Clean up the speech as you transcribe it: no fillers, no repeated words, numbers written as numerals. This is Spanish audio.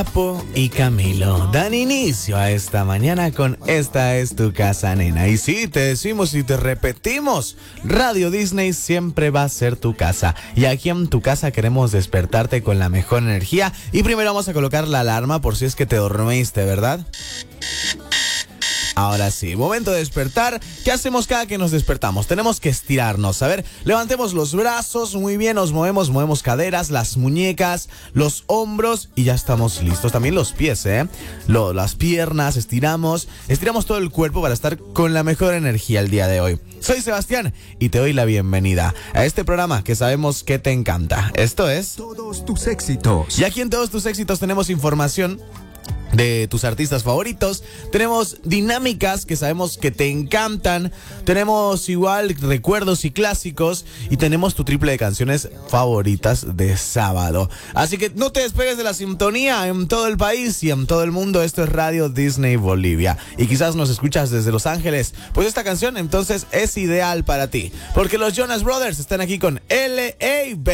Papo y Camilo dan inicio a esta mañana con Esta es tu casa, nena. Y sí, te decimos y te repetimos, Radio Disney siempre va a ser tu casa. Y aquí en tu casa queremos despertarte con la mejor energía. Y primero vamos a colocar la alarma por si es que te dormiste, ¿verdad? Ahora sí, momento de despertar. ¿Qué hacemos cada que nos despertamos? Tenemos que estirarnos. A ver, levantemos los brazos, muy bien, nos movemos caderas, las muñecas, los hombros y ya estamos listos. También los pies, las piernas, estiramos todo el cuerpo para estar con la mejor energía el día de hoy. Soy Sebastián y te doy la bienvenida a este programa que sabemos que te encanta. Esto es Todos tus éxitos. Y aquí en Todos tus éxitos tenemos información de tus artistas favoritos, tenemos dinámicas que sabemos que te encantan, tenemos igual recuerdos y clásicos y tenemos tu triple de canciones favoritas de sábado. Así que no te despegues de la sintonía en todo el país y en todo el mundo. Esto es Radio Disney Bolivia y quizás nos escuchas desde Los Ángeles, pues esta canción entonces es ideal para ti, porque los Jonas Brothers están aquí con L.A.